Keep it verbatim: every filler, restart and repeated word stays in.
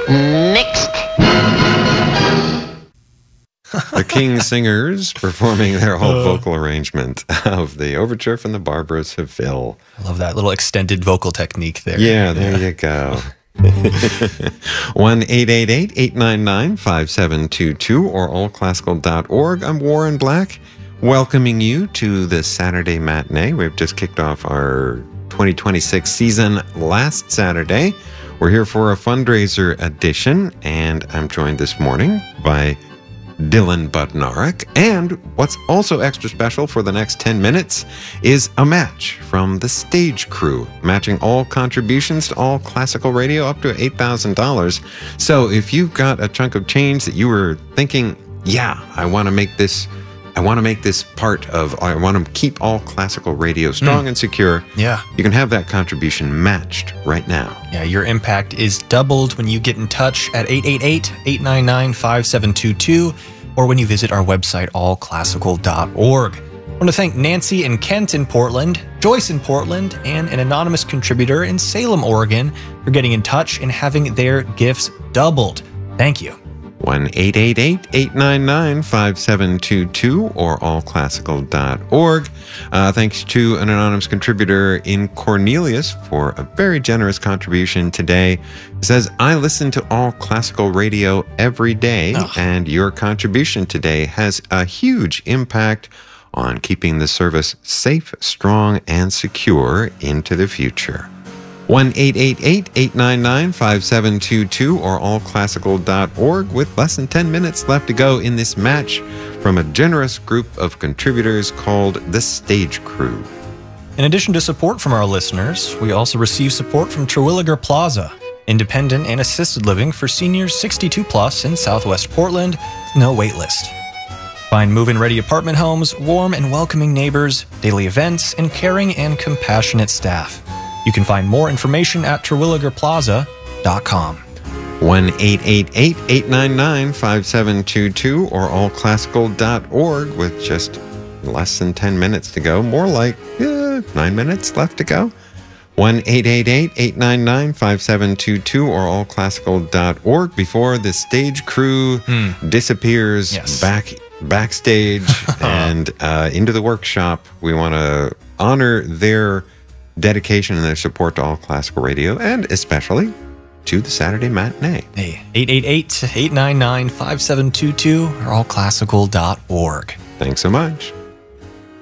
Next. The King Singers performing their whole vocal arrangement of the overture from the Barber of Seville. I love that little extended vocal technique there. Yeah, there yeah. you go. one eight eight eight, eight nine nine, five seven two two or all classical dot org. I'm Warren Black, welcoming you to the Saturday matinee. We've just kicked off our twenty twenty-six season last Saturday. We're here for a fundraiser edition, and I'm joined this morning by Dylan Budnarek. And what's also extra special for the next ten minutes is a match from the stage crew, matching all contributions to all classical radio up to eight thousand dollars. So if you've got a chunk of change that you were thinking, yeah, I want to make this, I want to make this part of, I want to keep all classical radio strong mm. and secure. Yeah. You can have that contribution matched right now. Yeah, your impact is doubled when you get in touch at eight eight eight, eight nine nine, five seven two two or when you visit our website, all classical dot org. I want to thank Nancy and Kent in Portland, Joyce in Portland, and an anonymous contributor in Salem, Oregon for getting in touch and having their gifts doubled. Thank you. one eight eight eight, eight nine nine, five seven two two or all classical dot org. Uh, thanks to an anonymous contributor in Cornelius for a very generous contribution today. It says, I listen to all classical radio every day, oh. and your contribution today has a huge impact on keeping the service safe, strong, and secure into the future. one eight eight eight, eight nine nine, five seven two two or all classical dot org with less than ten minutes left to go in this match from a generous group of contributors called the Stage Crew. In addition to support from our listeners, we also receive support from Terwilliger Plaza, independent and assisted living for seniors sixty-two plus in Southwest Portland, no wait list. Find move-in ready apartment homes, warm and welcoming neighbors, daily events, and caring and compassionate staff. You can find more information at terwilliger plaza dot com. one eight eight eight, eight nine nine, five seven two two or all classical dot org with just less than ten minutes to go. More like eh, nine minutes left to go. one eight eight eight, eight nine nine, five seven two two or all classical dot org before the stage crew mm. disappears yes. back backstage and uh, into the workshop. We want to honor their dedication and their support to all classical radio, and especially to the Saturday matinee. Hey, eight eight eight, eight nine nine, five seven two two or all classical dot org. Thanks so much.